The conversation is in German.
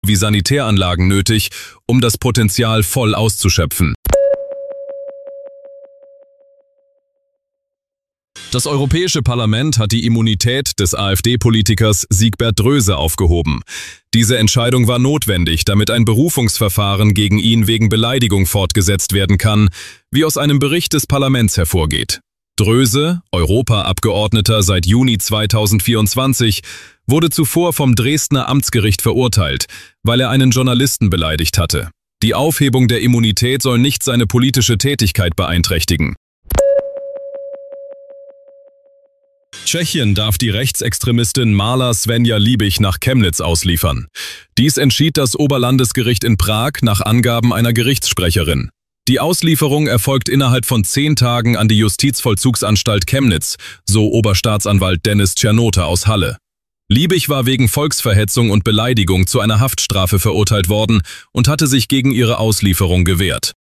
wie Sanitäranlagen nötig, um das Potenzial voll auszuschöpfen. Das Europäische Parlament hat die Immunität des AfD-Politikers Siegbert Dröse aufgehoben. Diese Entscheidung war notwendig, damit ein Berufungsverfahren gegen ihn wegen Beleidigung fortgesetzt werden kann, wie aus einem Bericht des Parlaments hervorgeht. Dröse, Europaabgeordneter seit Juni 2024, wurde zuvor vom Dresdner Amtsgericht verurteilt, weil er einen Journalisten beleidigt hatte. Die Aufhebung der Immunität soll nicht seine politische Tätigkeit beeinträchtigen. Tschechien darf die Rechtsextremistin Marla Svenja Liebig nach Chemnitz ausliefern. Dies entschied das Oberlandesgericht in Prag nach Angaben einer Gerichtssprecherin. Die Auslieferung erfolgt innerhalb von 10 Tagen an die Justizvollzugsanstalt Chemnitz, so Oberstaatsanwalt Dennis Czernota aus Halle. Liebig war wegen Volksverhetzung und Beleidigung zu einer Haftstrafe verurteilt worden und hatte sich gegen ihre Auslieferung gewehrt.